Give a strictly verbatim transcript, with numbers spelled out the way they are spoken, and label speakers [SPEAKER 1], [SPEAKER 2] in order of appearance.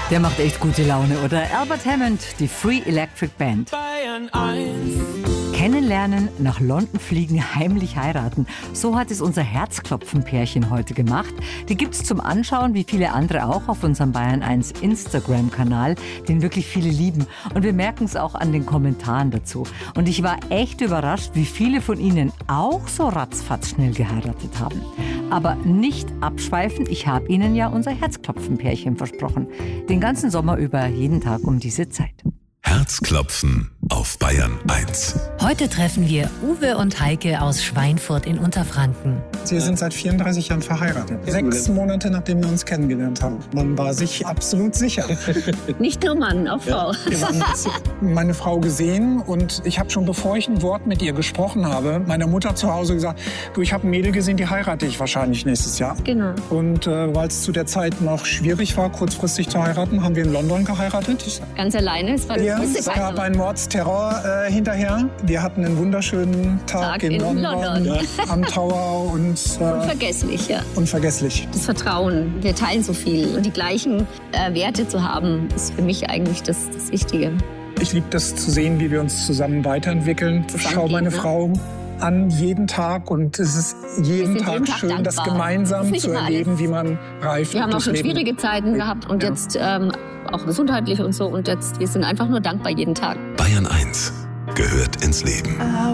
[SPEAKER 1] Der macht echt gute Laune, oder? Albert Hammond, die Free Electric Band.
[SPEAKER 2] Bayern eins.
[SPEAKER 1] Kennenlernen, nach London fliegen, heimlich heiraten. So hat es unser Herzklopfen-Pärchen heute gemacht. Die gibt's zum Anschauen, wie viele andere auch, auf unserem Bayern eins Instagram-Kanal, den wirklich viele lieben. Und wir merken es auch an den Kommentaren dazu. Und ich war echt überrascht, wie viele von Ihnen auch so ratzfatz schnell geheiratet haben. Aber nicht abschweifen, ich habe Ihnen ja unser Herzklopfen-Pärchen versprochen. Den ganzen Sommer über, jeden Tag um diese Zeit.
[SPEAKER 3] Herzklopfen auf Bayern eins.
[SPEAKER 4] Heute treffen wir Uwe und Heike aus Schweinfurt in Unterfranken.
[SPEAKER 5] Wir sind seit vierunddreißig Jahren verheiratet. Sechs Monate, nachdem wir uns kennengelernt haben. Man war sich absolut sicher.
[SPEAKER 6] Nicht nur Mann, auch Frau.
[SPEAKER 5] Wir haben meine Frau gesehen und ich habe schon, bevor ich ein Wort mit ihr gesprochen habe, meiner Mutter zu Hause gesagt, du, ich habe ein Mädel gesehen, die heirate ich wahrscheinlich nächstes Jahr.
[SPEAKER 6] Genau.
[SPEAKER 5] Und äh, weil es zu der Zeit noch schwierig war, kurzfristig zu heiraten, haben wir in London geheiratet.
[SPEAKER 6] Ganz alleine. Es war
[SPEAKER 5] Ja,
[SPEAKER 6] das
[SPEAKER 5] es gab einen Mordsterror äh, hinterher. Wir hatten einen wunderschönen Tag,
[SPEAKER 6] Tag
[SPEAKER 5] in,
[SPEAKER 6] in
[SPEAKER 5] London,
[SPEAKER 6] London.
[SPEAKER 5] am Tower und äh,
[SPEAKER 6] unvergesslich, ja.
[SPEAKER 5] unvergesslich.
[SPEAKER 6] Das Vertrauen, wir teilen so viel. Und die gleichen äh, Werte zu haben, ist für mich eigentlich das, das Wichtige.
[SPEAKER 5] Ich liebe das zu sehen, wie wir uns zusammen weiterentwickeln. Ich schaue meine
[SPEAKER 6] ne?
[SPEAKER 5] Frau an jeden Tag und es ist jeden
[SPEAKER 6] Wir sind
[SPEAKER 5] Tag
[SPEAKER 6] jeden Tag
[SPEAKER 5] schön,
[SPEAKER 6] dankbar.
[SPEAKER 5] das
[SPEAKER 6] Das
[SPEAKER 5] gemeinsam
[SPEAKER 6] ist nicht
[SPEAKER 5] zu
[SPEAKER 6] immer
[SPEAKER 5] erleben,
[SPEAKER 6] alles.
[SPEAKER 5] wie man reift.
[SPEAKER 6] Wir haben auch
[SPEAKER 5] durchs
[SPEAKER 6] schon
[SPEAKER 5] Leben.
[SPEAKER 6] schwierige Zeiten gehabt und
[SPEAKER 5] Ja.
[SPEAKER 6] jetzt ähm, auch gesundheitlich und so. Und jetzt, wir sind einfach nur dankbar jeden Tag.
[SPEAKER 3] Bayern eins gehört ins Leben.